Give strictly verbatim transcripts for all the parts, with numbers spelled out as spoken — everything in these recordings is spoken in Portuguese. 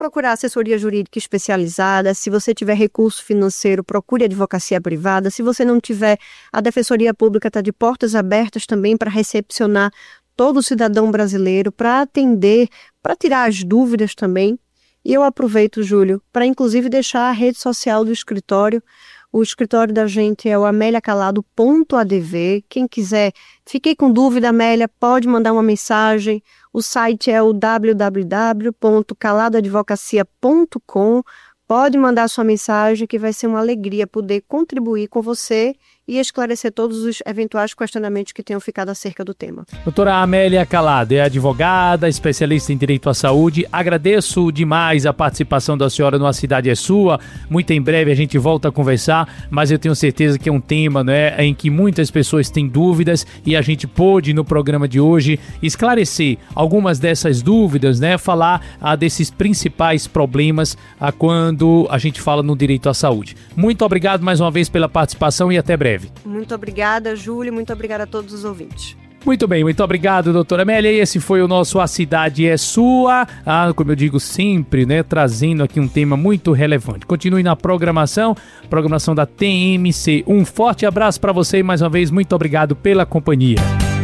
procurar assessoria jurídica especializada. Se você tiver recurso financeiro, procure advocacia privada. Se você não tiver, a Defensoria Pública está de portas abertas também para recepcionar todo cidadão brasileiro, para atender, para tirar as dúvidas também. E eu aproveito, Júlio, para inclusive deixar a rede social do escritório. O escritório da gente é o amelia calado ponto a d v. Quem quiser, fiquei com dúvida, Amélia, pode mandar uma mensagem. O site é o w w w ponto calado advocacia ponto com. Pode mandar sua mensagem, que vai ser uma alegria poder contribuir com você e esclarecer todos os eventuais questionamentos que tenham ficado acerca do tema. Doutora Amélia Calado é advogada, especialista em direito à saúde. Agradeço demais a participação da senhora no A Cidade é Sua. Muito em breve a gente volta a conversar, mas eu tenho certeza que é um tema, né, em que muitas pessoas têm dúvidas e a gente pôde, no programa de hoje, esclarecer algumas dessas dúvidas, né, falar ah, desses principais problemas ah, quando a gente fala no direito à saúde. Muito obrigado mais uma vez pela participação e até breve. Muito obrigada, Júlio. Muito obrigada a todos os ouvintes. Muito bem, muito obrigado, doutora Amélia. E esse foi o nosso A Cidade é Sua. Ah, como eu digo sempre, né, trazendo aqui um tema muito relevante. Continue na programação, programação da T M C. Um forte abraço para você e mais uma vez, muito obrigado pela companhia.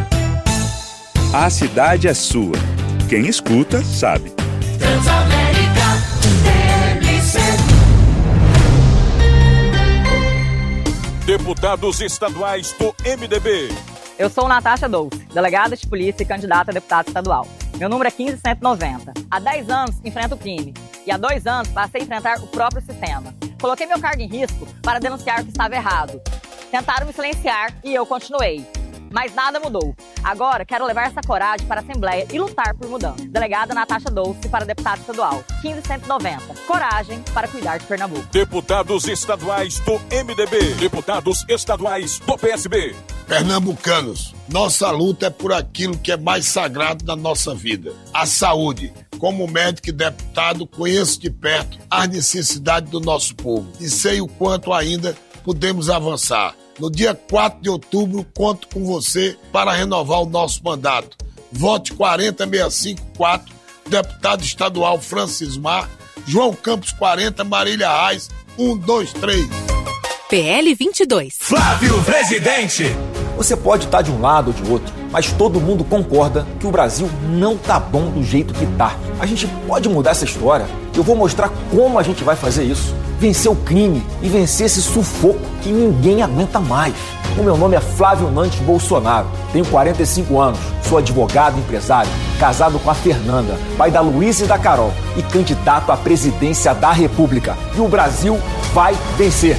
A Cidade é Sua. Quem escuta, sabe. Transamérica T M C. Deputados estaduais do M D B. Eu sou Natasha Dolce, delegada de polícia e candidata a deputada estadual. Meu número é quinze cento e noventa. Há dez anos enfrento o crime e há dois anos passei a enfrentar o próprio sistema. Coloquei meu cargo em risco para denunciar o que estava errado. Tentaram me silenciar e eu continuei. Mas nada mudou. Agora quero levar essa coragem para a Assembleia e lutar por mudança. Delegada Natasha Dolce para deputada estadual, quinze cento e noventa. Coragem para cuidar de Pernambuco. Deputados estaduais do M D B. Deputados estaduais do P S B. Pernambucanos, nossa luta é por aquilo que é mais sagrado na nossa vida, a saúde. Como médico e deputado, conheço de perto as necessidades do nosso povo e sei o quanto ainda podemos avançar. No dia quatro de outubro, conto com você para renovar o nosso mandato. Vote quarenta seiscentos e cinquenta e quatro, deputado estadual Francis Mar, João Campos quarenta, Marília Reis, um, dois, três. P L vinte e dois. Flávio Presidente. Você pode estar de um lado ou de outro, mas todo mundo concorda que o Brasil não tá bom do jeito que tá. A gente pode mudar essa história. Eu vou mostrar como a gente vai fazer isso. Vencer o crime e vencer esse sufoco que ninguém aguenta mais. O meu nome é Flávio Nantes Bolsonaro, tenho quarenta e cinco anos, sou advogado e empresário, casado com a Fernanda, pai da Luísa e da Carol e candidato à presidência da República. E o Brasil vai vencer.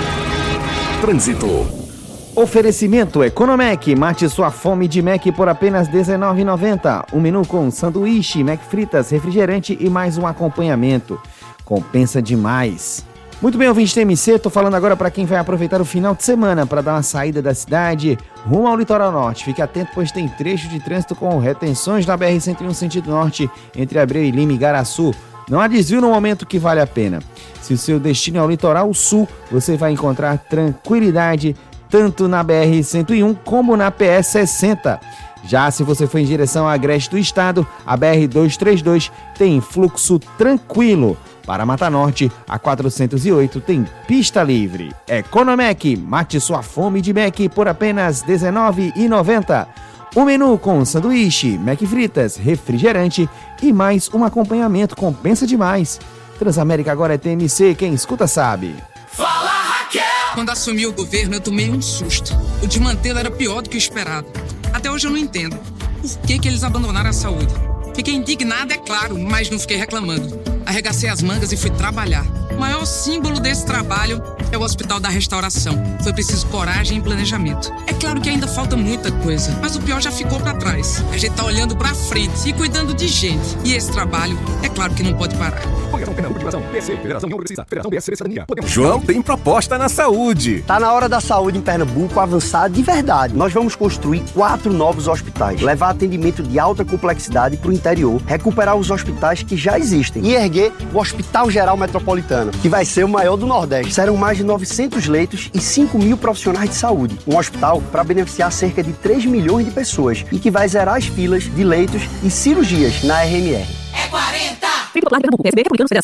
Trânsito. Oferecimento Economec, mate sua fome de Mac por apenas dezenove reais e noventa centavos. Um menu com sanduíche, Mac fritas, refrigerante e mais um acompanhamento. Compensa demais. Muito bem, ouvinte T M C, tô falando agora para quem vai aproveitar o final de semana para dar uma saída da cidade rumo ao litoral norte. Fique atento, pois tem trecho de trânsito com retenções na B R cento e um sentido norte entre Abreu e Lima e Igaraçu. Não há desvio no momento que vale a pena. Se o seu destino é o litoral sul, você vai encontrar tranquilidade tanto na B R cento e um como na P S sessenta. Já se você for em direção à Agreste do Estado, a B R duzentos e trinta e dois tem fluxo tranquilo. Para Mata Norte, a quatrocentos e oito tem pista livre. Economec, mate sua fome de Mac por apenas dezenove reais e noventa centavos. Um menu com sanduíche, Mac fritas, refrigerante e mais um acompanhamento, compensa demais. Transamérica agora é T M C, quem escuta sabe. Fala, Raquel! Quando assumi o governo, eu tomei um susto. O de mantê-lo era pior do que o esperado. Até hoje eu não entendo. Por que que eles abandonaram a saúde? Fiquei indignada, é claro, mas não fiquei reclamando. Arregacei as mangas e fui trabalhar. O maior símbolo desse trabalho é o Hospital da Restauração. Foi preciso coragem e planejamento. É claro que ainda falta muita coisa, mas o pior já ficou pra trás. A gente tá olhando pra frente e cuidando de gente. E esse trabalho, é claro que não pode parar. João tem proposta na saúde. Tá na hora da saúde em Pernambuco avançar de verdade. Nós vamos construir quatro novos hospitais, levar atendimento de alta complexidade pro interior, recuperar os hospitais que já existem e erguer o Hospital Geral Metropolitano, que vai ser o maior do Nordeste. Serão mais de novecentos leitos e cinco mil profissionais de saúde. Um hospital para beneficiar cerca de três milhões de pessoas e que vai zerar as filas de leitos e cirurgias na R M R. É quarenta! Frente Popular de Pernambuco, P S B, Republicanos, Federação